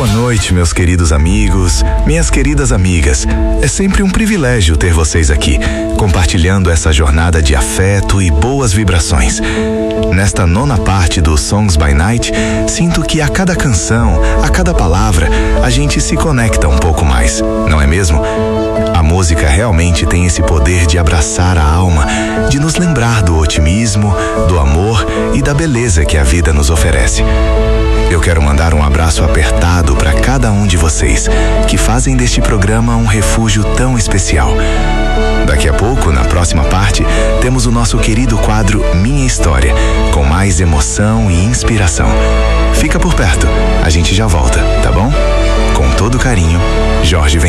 Boa noite, meus queridos amigos, minhas queridas amigas. É sempre um privilégio ter vocês aqui, compartilhando essa jornada de afeto e boas vibrações. Nesta 9ª parte do Songs by Night, sinto que a cada canção, a cada palavra, a gente se conecta um pouco mais, não é mesmo? A música realmente tem esse poder de abraçar a alma, de nos lembrar do otimismo, do amor e da beleza que a vida nos oferece. Eu quero mandar um abraço apertado para cada um de vocês que fazem deste programa um refúgio tão especial. Daqui a pouco, na próxima parte, temos o nosso querido quadro Minha História, com mais emoção e inspiração. Fica por perto, a gente já volta, tá bom? Com todo carinho, Jorge Vem.